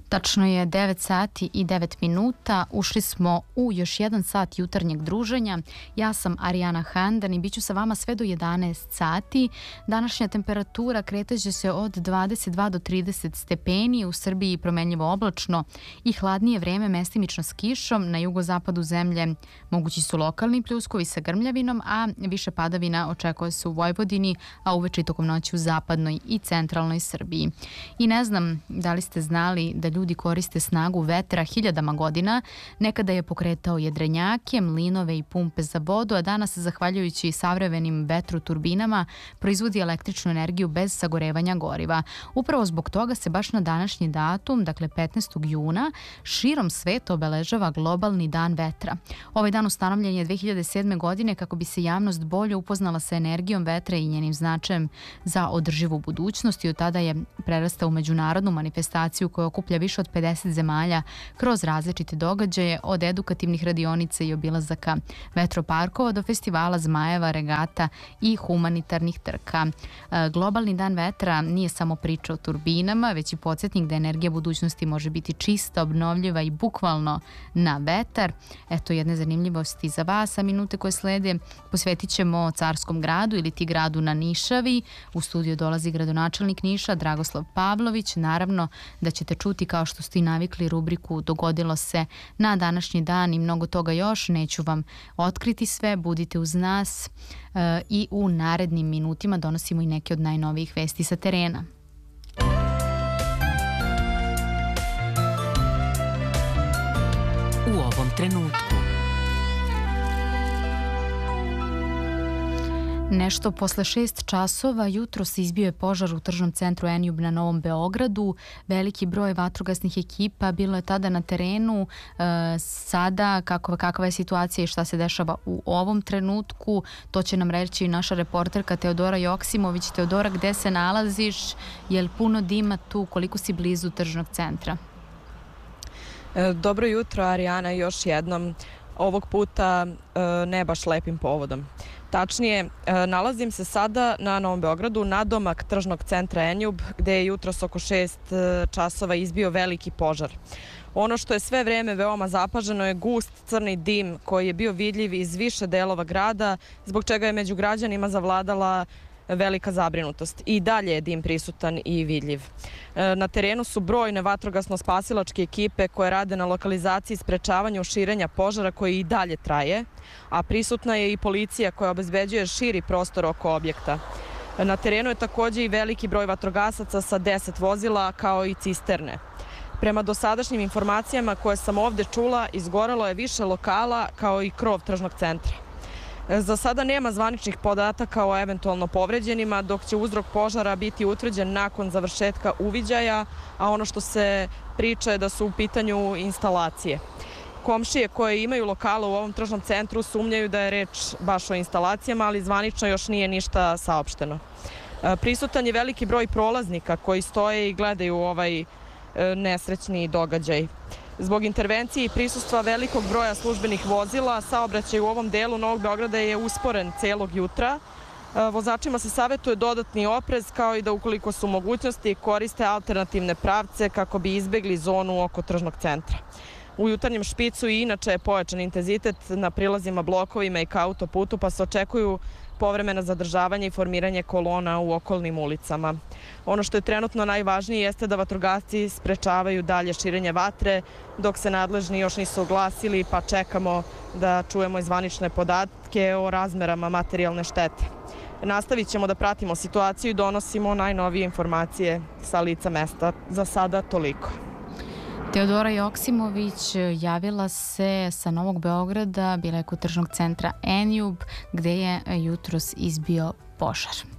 Tačno je 9 sati i 9 minuta. Ušli smo u još jedan sat jutarnjeg druženja. Ja sam Arijana Handan i bit ću sa vama sve do 11 sati. Današnja temperatura kretaće se od 22 do 30 stepeni. U Srbiji promenljivo oblačno i hladnije vreme mestimično s kišom. Na jugozapadu zemlje mogući su lokalni pljuskovi sa grmljavinom, a više padavina očekuje se u Vojvodini, a uveče i tokom noći u zapadnoj i centralnoj Srbiji. I ne znam da li ste znali da ljudi koriste snagu vetra hiljadama godina. Nekada je pokretao jedrenjake, mlinove i pumpe za vodu, a danas, zahvaljujući savremenim vetroturbinama, proizvodi električnu energiju bez sagorevanja goriva. Upravo zbog toga se baš na današnji datum, dakle 15. juna, širom sveta obeležava globalni dan vetra. Ovaj dan ustanovljen je 2007. godine kako bi se javnost bolje upoznala sa energijom vetra i njenim značajem za održivu budućnost, i od tada je prerastao u međunarodnu manifestaciju koja okuplja više od 50 zemalja kroz različite događaje, od edukativnih radionica i obilazaka vetroparkova do festivala zmajeva, regata i humanitarnih trka. Globalni dan vetra nije samo priča o turbinama, već i podsjetnik da energija budućnosti može biti čista, obnovljiva i bukvalno na vetar. Eto jedne zanimljivosti za vas, a minute koje slede posvetit ćemo Carskom gradu ili ti gradu na Nišavi. U studiju dolazi gradonačelnik Niša, Dragoslav Pavlović. Naravno da ćete čuti, kao što ste i navikli, rubriku Dogodilo se na današnji dan i mnogo toga još. Neću vam otkriti sve, budite uz nas i u narednim minutima donosimo i neke od najnovijih vesti sa terena. U ovom trenutku. Nešto posle 6 časova jutros izbio je požar u tržnom centru Enjub na Novom Beogradu. Veliki broj vatrogasnih ekipa bilo je tada na terenu. Sada kakva je situacija i šta se dešava u ovom trenutku, to će nam reći i naša reporterka Teodora Joksimović. Teodora, gde se nalaziš? Je li puno dima tu? Koliko si blizu tržnog centra? Dobro jutro, Arijana, još jednom. Ovog puta ne baš lepim povodom. Tačnije, nalazim se sada na Novom Beogradu, nadomak tržnog centra Enjub, gde je jutros oko 6 časova izbio veliki požar. Ono što je sve vreme veoma zapaženo je gust crni dim koji je bio vidljiv iz više delova grada, zbog čega je među građanima zavladala velika zabrinutost. I dalje je dim prisutan i vidljiv. Na terenu su brojne vatrogasno-spasilačke ekipe koje rade na lokalizaciji i sprečavanju širenja požara koji i dalje traje, a prisutna je i policija koja obezbeđuje širi prostor oko objekta. Na terenu je također i veliki broj vatrogasaca sa 10 vozila kao i cisterne. Prema dosadašnjim informacijama koje sam ovde čula, izgorelo je više lokala kao i krov tržnog centra. Za sada nema zvaničnih podataka o eventualno povređenima, dok će uzrok požara biti utvrđen nakon završetka uviđaja, a ono što se priča je da su u pitanju instalacije. Komšije koje imaju lokala u ovom tržnom centru sumnjaju da je reč baš o instalacijama, ali zvanično još nije ništa saopšteno. Prisutan je veliki broj prolaznika koji stoje i gledaju ovaj nesrećni događaj. Zbog intervencije i prisustva velikog broja službenih vozila, saobraćaj u ovom delu Novog Beograda je usporen celog jutra. Vozačima se savjetuje dodatni oprez, kao i da ukoliko su mogućnosti koriste alternativne pravce kako bi izbegli zonu oko tržnog centra. U jutarnjem špicu i inače je pojačan intenzitet na prilazima blokovima i ka autoputu, pa se očekuju povremena zadržavanja i formiranje kolona u okolnim ulicama. Ono što je trenutno najvažnije jeste da vatrogasci sprečavaju dalje širenje vatre, dok se nadležni još nisu oglasili, pa čekamo da čujemo i zvanične podatke o razmerama materijalne štete. Nastavit ćemo da pratimo situaciju i donosimo najnovije informacije sa lica mesta. Za sada toliko. Teodora Joksimović javila se sa Novog Beograda, bila je kod tržnog centra Enjub, gde je jutros izbio požar.